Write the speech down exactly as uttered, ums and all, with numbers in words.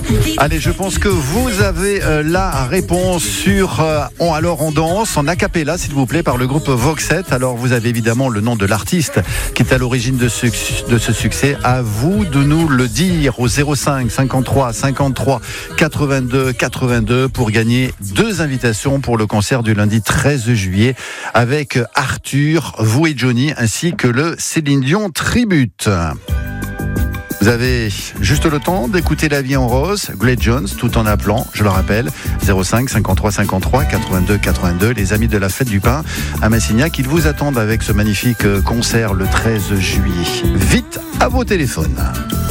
Allez, je pense que vous avez euh, la réponse sur euh, on, alors on danse en a cappella, s'il vous plaît, par le groupe Voxet. Alors vous avez évidemment le nom de l'artiste qui est à l'origine de ce, de ce succès. À vous de nous le dire au zéro cinq cinquante-trois cinquante-trois quatre-vingt-deux quatre-vingt-deux pour gagner deux invitations pour le concert du lundi treize juillet avec Arthur, vous et Johnny, ainsi que le Céline Dion Tribute. Vous avez juste le temps d'écouter La Vie en Rose, Glyn Johns, tout en appelant, je le rappelle, zéro cinq cinquante-trois cinquante-trois quatre-vingt-deux quatre-vingt-deux. Les amis de la Fête du Pain à Massignac, ils vous attendent avec ce magnifique concert le treize juillet. Vite à vos téléphones.